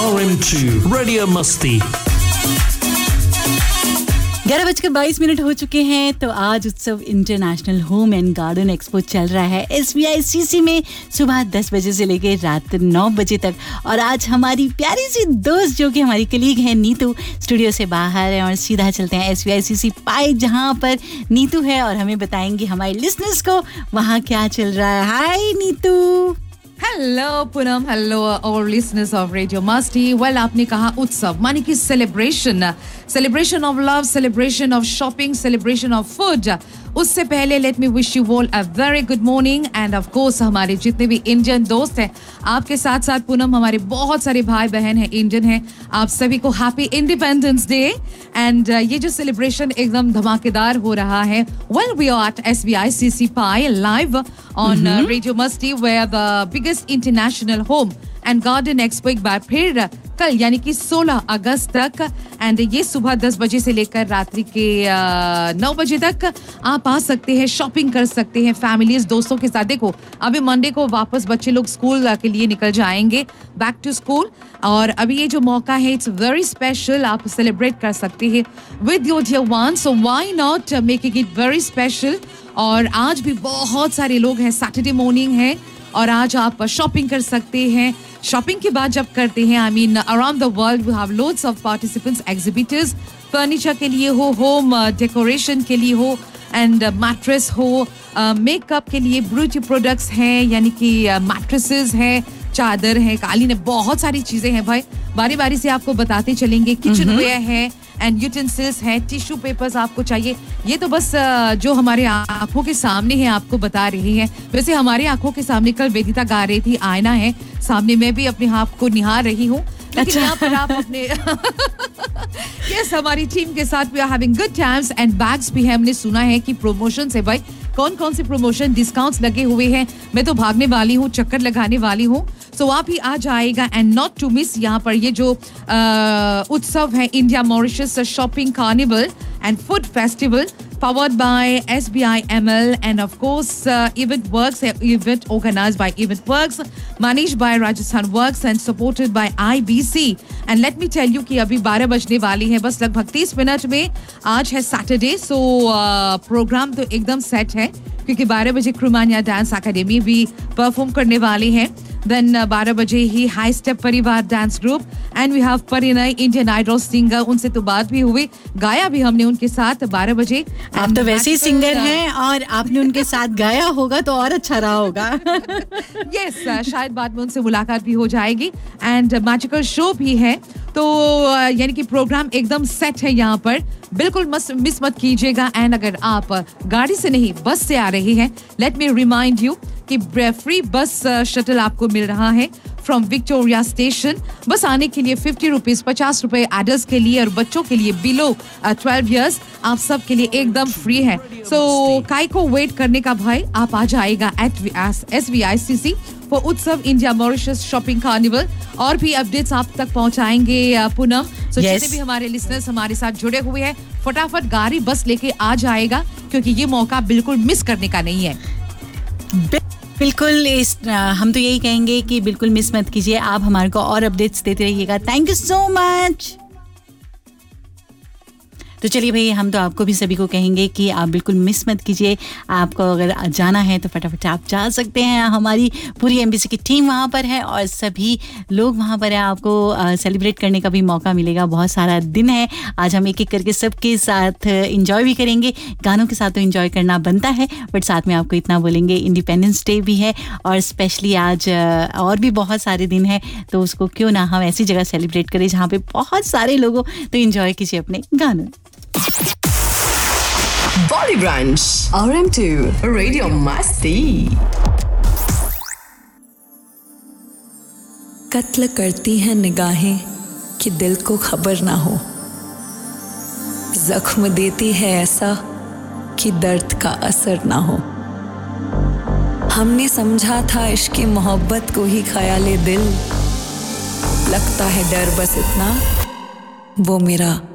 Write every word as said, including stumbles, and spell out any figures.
R M two Radio Musti. ग्यारह बजकर बाईस मिनट हो चुके हैं तो आज उत्सव international home and garden expo चल रहा है एस वी आई सी सी में सुबह दस बजे से लेकर रात नौ बजे तक। और आज हमारी प्यारी सी दोस्त जो कि हमारी कलीग है नीतू स्टूडियो से बाहर है और सीधा चलते हैं एस वी आई सी सी पाई जहां पर नीतू है और हमें बताएंगी हमारे लिसनर्स को वहां क्या चल रहा है। हाय नीतू। हेलो पूनम, हेलो और लिसनर्स ऑफ रेडियो मस्ती। वेल, आपने कहा उत्सव माने कि celebration, celebration of love, celebration of shopping, celebration of food. उससे पहले let me wish you all a very good morning end of course हमारे जितने भी इंडियन दोस्त हैं आपके साथ साथ पूनम हमारे बहुत सारे भाई बहन हैं इंडियन हैं, आप सभी को हैप्पी इंडिपेंडेंस डे। एंड ये जो सेलिब्रेशन एकदम धमाकेदार हो रहा है, well we are eight S V I C C pi live on radio मस्ती where the biggest international home and garden expo एक बार फिर कल यानी कि सोलह अगस्त तक एंड ये सुबह दस बजे से लेकर रात्रि के नौ बजे तक आप आ सकते हैं, शॉपिंग कर सकते हैं फैमिलीज दोस्तों के साथ। देखो अभी मंडे को वापस बच्चे लोग स्कूल के लिए निकल जाएंगे बैक टू स्कूल और अभी ये जो मौका है इट्स वेरी स्पेशल, आप सेलिब्रेट कर सकते हैं with your dear one, so why not making it very special. और आज भी बहुत सारे लोग हैं, सैटरडे मॉर्निंग है और आज आप शॉपिंग कर सकते हैं। शॉपिंग के बाद जब करते हैं I mean around the world we have loads of participants, exhibitors, furniture के लिए हो, होम डेकोरेशन के लिए हो एंड मैट्रेस हो, मेकअप के लिए ब्यूटी प्रोडक्ट्स हैं यानी कि मैट्रेसेस हैं, चादर है, कालीन है, बहुत सारी चीजें हैं भाई, बारी बारी से आपको बताते चलेंगे। किचन वेयर है एंड यूटेंसिल्स है, टिश्यू पेपर्स आपको चाहिए, ये तो बस जो हमारे आंखों के सामने है आपको बता रही है। वैसे हमारे आंखों के सामने कल वेदिता गा रही थी, आईना है सामने, मैं भी अपने आप को निहार रही हूँ। लेकिन यहाँ पर आप अपने यस हमारी टीम के साथ we are having good times and bags भी है। हमने सुना है कि प्रमोशन है भाई, कौन कौन से प्रमोशन डिस्काउंट्स लगे हुए हैं, मैं तो भागने वाली हूँ, चक्कर लगाने वाली हूँ, सो आप ही आ जाएगा एंड नॉट टू मिस। यहाँ पर ये जो उत्सव है India Mauritius shopping carnival and food festival powered by S B I M L and of course uh, Event Works, event organized by Event Works, managed by Rajasthan Works and supported by I B C. And let me tell you कि अभी बारह बजने वाली है, बस लगभग तीस minute में। आज है सैटरडे, सो प्रोग्राम तो एकदम सेट है क्योंकि बारह बजे क्रूमानिया डांस अकेडमी भी परफॉर्म करने वाली है। देन बारह बजे ही हाई स्टेप परिवार dance group and we have Parinay Indian idol singer, उनसे तो बात भी हुई, गाया भी हमने उनके साथ बारह बजे। आप तो वैसे ही सिंगर हैं और आपने उनके साथ गाया होगा तो और अच्छा रहा होगा। यस yes, शायद बाद में उनसे मुलाकात भी हो जाएगी एंड मैजिकल शो भी है, तो यानी कि प्रोग्राम एकदम सेट है यहाँ पर, बिल्कुल मत मिस मत कीजिएगा। एंड अगर आप गाड़ी से नहीं बस से आ रहे हैं, लेट मी रिमाइंड यू कि फ्री बस शटल आपको मिल रहा है फ्रॉम विक्टोरिया स्टेशन। बस आने के लिए फिफ्टी रुपीज, पचास रुपए एडल्ट्स के लिए और बच्चों के लिए बिलो ट्वेल्व इयर्स आप सब के लिए एकदम फ्री है। सो so, काय को वेट करने का भाई, आप आ जाएगा eight S V I C C for उत्सव इंडिया मॉरिशस शॉपिंग कार्निवल। और भी अपडेट्स आप तक पहुंचाएंगे पूनम। सो so, yes. जितने भी हमारे लिसनर्स हमारे साथ जुड़े हुए हैं फटाफट गाड़ी बस लेके आ जाएगा क्योंकि ये मौका बिल्कुल मिस करने का नहीं है। बिल्कुल, इस हम तो यही कहेंगे कि बिल्कुल मिस मत कीजिए, आप हमारे को और अपडेट्स देते रहिएगा। Thank you so much. तो चलिए भाई, हम तो आपको भी सभी को कहेंगे कि आप बिल्कुल मिस मत कीजिए। आपको अगर जाना है तो फटाफट आप जा सकते हैं, हमारी पूरी एमबीसी की टीम वहाँ पर है और सभी लोग वहाँ पर है, आपको सेलिब्रेट करने का भी मौका मिलेगा। बहुत सारा दिन है, आज हम एक एक करके सबके साथ इंजॉय भी करेंगे। गानों के साथ तो इंजॉय करना बनता है, बट साथ में आपको इतना बोलेंगे इंडिपेंडेंस डे भी है और स्पेशली आज और भी बहुत सारे दिन हैं, तो उसको क्यों ना हम ऐसी जगह सेलिब्रेट करें जहाँ पे बहुत सारे लोगों, तो इंजॉय कीजिए अपने गानों। Bolly Brunch R M two Radio Masti। कत्ल करती हैं निगाहें कि दिल को खबर ना हो, जख्म देती है ऐसा कि दर्द का असर ना हो। हमने समझा था इश्क की मोहब्बत को ही ख्याले दिल, लगता है डर बस इतना वो मेरा